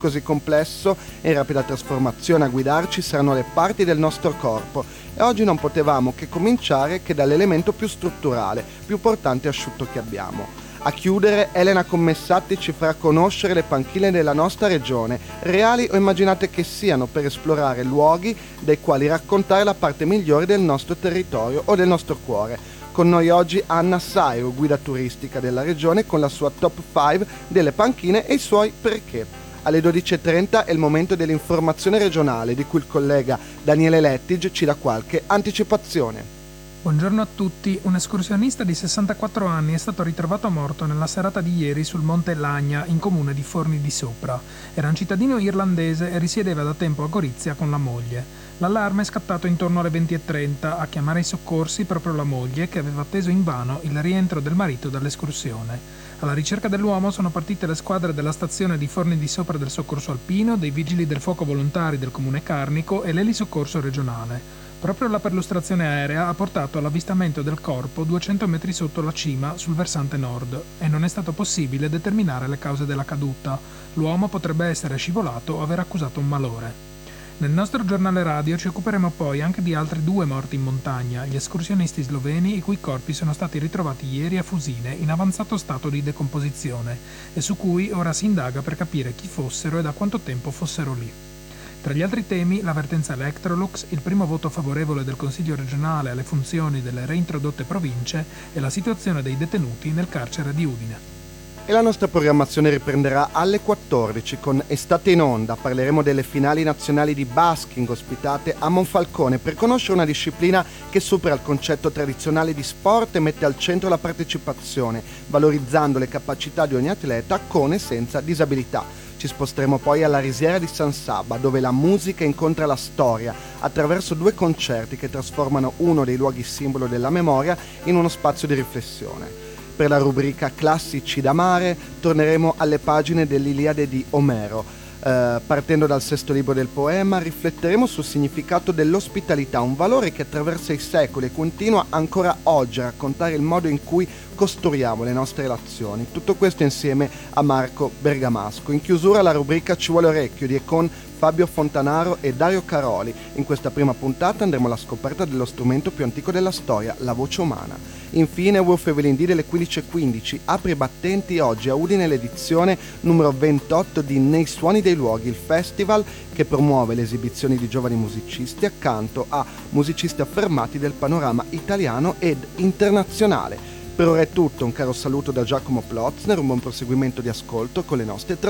così complesso e in rapida trasformazione a guidarci saranno le parti del nostro corpo e oggi non potevamo che cominciare che dall'elemento più strutturale, più portante e asciutto che abbiamo. A chiudere, Elena Commessatti ci farà conoscere le panchine della nostra regione, reali o immaginate che siano, per esplorare luoghi dai quali raccontare la parte migliore del nostro territorio o del nostro cuore. Con noi oggi Anna Sairo, guida turistica della regione, con la sua top 5 delle panchine e i suoi perché. Alle 12.30 è il momento dell'informazione regionale, di cui il collega Daniele Lettig ci dà qualche anticipazione. Buongiorno a tutti. Un escursionista di 64 anni è stato ritrovato morto nella serata di ieri sul Monte Lagna, in comune di Forni di Sopra. Era un cittadino irlandese e risiedeva da tempo a Gorizia con la moglie. L'allarme è scattato intorno alle 20.30. A chiamare i soccorsi proprio la moglie, che aveva atteso invano il rientro del marito dall'escursione. Alla ricerca dell'uomo sono partite le squadre della stazione di Forni di Sopra del Soccorso Alpino, dei Vigili del Fuoco Volontari del Comune Carnico e l'Elisoccorso regionale. Proprio la perlustrazione aerea ha portato all'avvistamento del corpo 200 metri sotto la cima, sul versante nord, e non è stato possibile determinare le cause della caduta. L'uomo potrebbe essere scivolato o aver accusato un malore. Nel nostro giornale radio ci occuperemo poi anche di altri 2 morti in montagna, gli escursionisti sloveni i cui corpi sono stati ritrovati ieri a Fusine in avanzato stato di decomposizione e su cui ora si indaga per capire chi fossero e da quanto tempo fossero lì. Tra gli altri temi, l'avvertenza Electrolux, il primo voto favorevole del Consiglio regionale alle funzioni delle reintrodotte province e la situazione dei detenuti nel carcere di Udine. E la nostra programmazione riprenderà alle 14 con Estate in Onda. Parleremo delle finali nazionali di basking ospitate a Monfalcone per conoscere una disciplina che supera il concetto tradizionale di sport e mette al centro la partecipazione, valorizzando le capacità di ogni atleta con e senza disabilità. Ci sposteremo poi alla Risiera di San Sabba, dove la musica incontra la storia attraverso 2 concerti che trasformano uno dei luoghi simbolo della memoria in uno spazio di riflessione. Per la rubrica Classici da mare torneremo alle pagine dell'Iliade di Omero. Partendo dal 6° libro del poema, rifletteremo sul significato dell'ospitalità, un valore che attraversa i secoli e continua ancora oggi a raccontare il modo in cui costruiamo le nostre relazioni. Tutto questo insieme a Marco Bergamasco. In chiusura la rubrica Ci vuole orecchio di e con Fabio Fontanaro e Dario Caroli. In questa prima puntata andremo alla scoperta dello strumento più antico della storia, la voce umana. Infine Wolf Evelyn D delle 15.15 apre i battenti oggi a Udine l'edizione numero 28 di Nei Suoni dei Luoghi, il festival che promuove le esibizioni di giovani musicisti accanto a musicisti affermati del panorama italiano ed internazionale. Per ora è tutto, un caro saluto da Giacomo Plotzner, un buon proseguimento di ascolto con le nostre trasmissioni.